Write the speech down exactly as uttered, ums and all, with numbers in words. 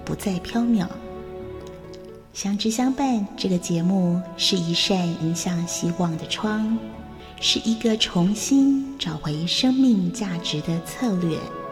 不再缥缈。相知相伴这个节目是一扇迎向希望的窗，是一个重新找回生命价值的策略。